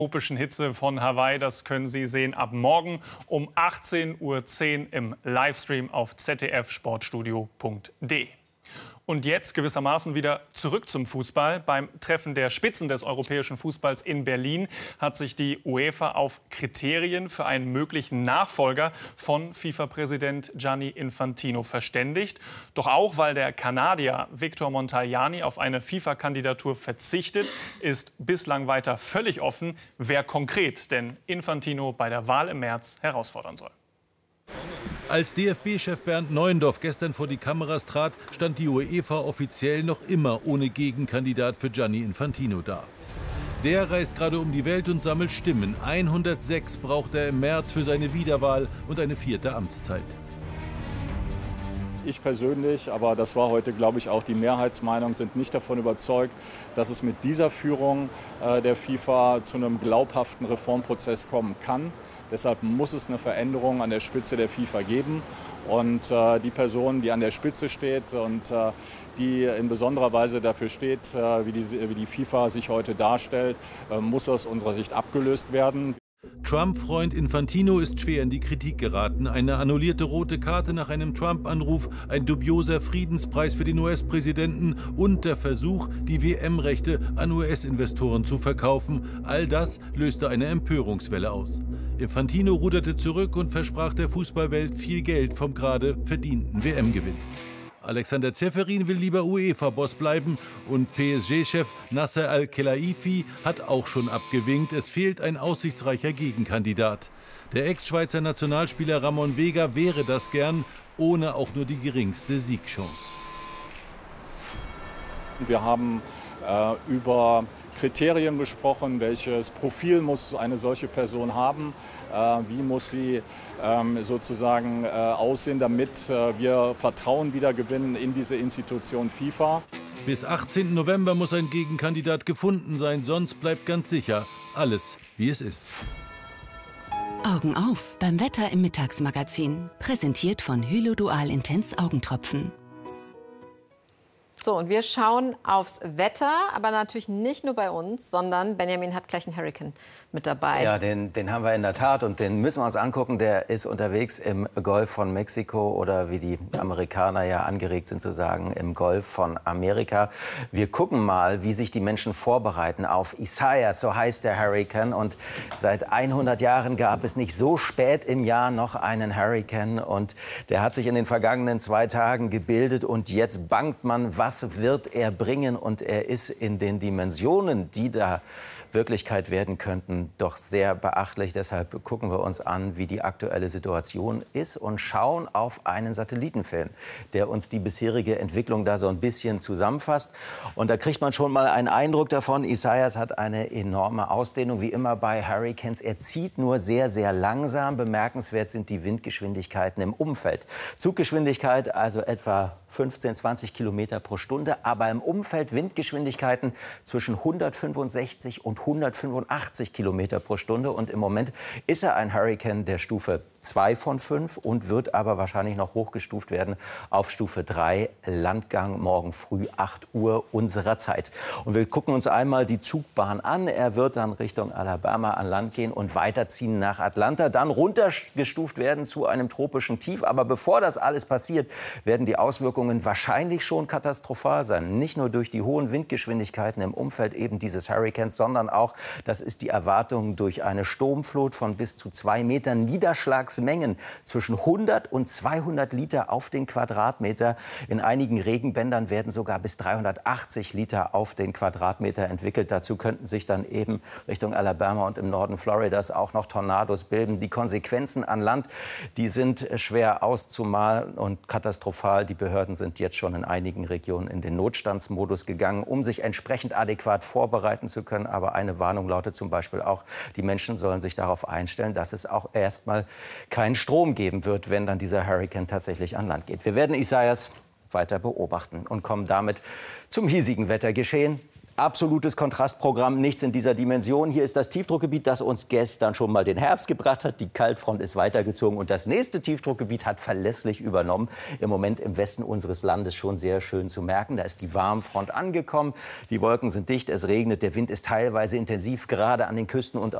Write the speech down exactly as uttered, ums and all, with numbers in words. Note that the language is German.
Tropischen Hitze von Hawaii, das können Sie sehen ab morgen um achtzehn Uhr zehn im Livestream auf z d f sportstudio punkt d e. Und jetzt gewissermaßen wieder zurück zum Fußball. Beim Treffen der Spitzen des europäischen Fußballs in Berlin hat sich die UEFA auf Kriterien für einen möglichen Nachfolger von FIFA-Präsident Gianni Infantino verständigt. Doch auch, weil der Kanadier Victor Montagliani auf eine FIFA-Kandidatur verzichtet, ist bislang weiter völlig offen, wer konkret denn Infantino bei der Wahl im März herausfordern soll. Als D F B-Chef Bernd Neuendorf gestern vor die Kameras trat, stand die UEFA offiziell noch immer ohne Gegenkandidat für Gianni Infantino da. Der reist gerade um die Welt und sammelt Stimmen. hundertsechs braucht er im März für seine Wiederwahl und eine vierte Amtszeit. Ich persönlich, aber das war heute, glaube ich, auch die Mehrheitsmeinung, sind nicht davon überzeugt, dass es mit dieser Führung äh, der FIFA zu einem glaubhaften Reformprozess kommen kann. Deshalb muss es eine Veränderung an der Spitze der FIFA geben. Und äh, die Person, die an der Spitze steht und äh, die in besonderer Weise dafür steht, äh, wie, die, wie die FIFA sich heute darstellt, äh, muss aus unserer Sicht abgelöst werden. Trump-Freund Infantino ist schwer in die Kritik geraten. Eine annullierte rote Karte nach einem Trump-Anruf, ein dubioser Friedenspreis für den U S-Präsidenten und der Versuch, die W M-Rechte an U S-Investoren zu verkaufen. All das löste eine Empörungswelle aus. Infantino ruderte zurück und versprach der Fußballwelt viel Geld vom gerade verdienten W M-Gewinn. Alexander Ceferin will lieber UEFA-Boss bleiben und P S G-Chef Nasser Al-Khelaifi hat auch schon abgewinkt. Es fehlt ein aussichtsreicher Gegenkandidat. Der Ex-Schweizer Nationalspieler Ramon Vega wäre das gern, ohne auch nur die geringste Siegchance. Wir haben äh, über Kriterien gesprochen, welches Profil muss eine solche Person haben, äh, wie muss sie ähm, sozusagen äh, aussehen, damit äh, wir Vertrauen wieder gewinnen in diese Institution FIFA. Bis achtzehnten November muss ein Gegenkandidat gefunden sein, sonst bleibt ganz sicher alles, wie es ist. Augen auf beim Wetter im Mittagsmagazin, präsentiert von Hylo Dual Intens Augentropfen. So, und wir schauen aufs Wetter, aber natürlich nicht nur bei uns, sondern Benjamin hat gleich einen Hurrikan mit dabei. Ja, den, den haben wir in der Tat und den müssen wir uns angucken. Der ist unterwegs im Golf von Mexiko oder wie die Amerikaner ja angeregt sind zu sagen, im Golf von Amerika. Wir gucken mal, wie sich die Menschen vorbereiten auf Isaias, so heißt der Hurrikan. Und seit hundert Jahren gab es nicht so spät im Jahr noch einen Hurrikan. Und der hat sich in den vergangenen zwei Tagen gebildet und jetzt bangt man, was Was wird er bringen? Und er ist in den Dimensionen, die da Wirklichkeit werden könnten, doch sehr beachtlich. Deshalb gucken wir uns an, wie die aktuelle Situation ist und schauen auf einen Satellitenfilm, der uns die bisherige Entwicklung da so ein bisschen zusammenfasst. Und da kriegt man schon mal einen Eindruck davon. Isaias hat eine enorme Ausdehnung, wie immer bei Hurrikans. Er zieht nur sehr, sehr langsam. Bemerkenswert sind die Windgeschwindigkeiten im Umfeld. Zuggeschwindigkeit also etwa fünfzehn, zwanzig Kilometer pro Stunde, aber im Umfeld Windgeschwindigkeiten zwischen hundertfünfundsechzig und hundertfünfundachtzig Kilometer pro Stunde. Und im Moment ist er ein Hurrikan der Stufe zwei von fünf und wird aber wahrscheinlich noch hochgestuft werden auf Stufe drei, Landgang morgen früh acht Uhr unserer Zeit. Und wir gucken uns einmal die Zugbahn an. Er wird dann Richtung Alabama an Land gehen und weiterziehen nach Atlanta, dann runtergestuft werden zu einem tropischen Tief. Aber bevor das alles passiert, werden die Auswirkungen wahrscheinlich schon katastrophal sein. Nicht nur durch die hohen Windgeschwindigkeiten im Umfeld eben dieses Hurrikans, sondern auch, das ist die Erwartung, durch eine Sturmflut von bis zu zwei Metern Niederschlagsmengen zwischen hundert und zweihundert Liter auf den Quadratmeter. In einigen Regenbändern werden sogar bis dreihundertachtzig Liter auf den Quadratmeter entwickelt. Dazu könnten sich dann eben Richtung Alabama und im Norden Floridas auch noch Tornados bilden. Die Konsequenzen an Land, die sind schwer auszumalen und katastrophal. Die Behörden sind jetzt schon in einigen Regionen in den Notstandsmodus gegangen, um sich entsprechend adäquat vorbereiten zu können. Aber eine Warnung lautet zum Beispiel auch, die Menschen sollen sich darauf einstellen, dass es auch erstmal keinen Strom geben wird, wenn dann dieser Hurrikan tatsächlich an Land geht. Wir werden Isaias weiter beobachten und kommen damit zum hiesigen Wettergeschehen Absolutes Kontrastprogramm, nichts in dieser Dimension. Hier ist das Tiefdruckgebiet, das uns gestern schon mal den Herbst gebracht hat. Die Kaltfront ist weitergezogen und das nächste Tiefdruckgebiet hat verlässlich übernommen. Im Moment im Westen unseres Landes schon sehr schön zu merken. Da ist die Warmfront angekommen. Die Wolken sind dicht, es regnet, der Wind ist teilweise intensiv, gerade an den Küsten und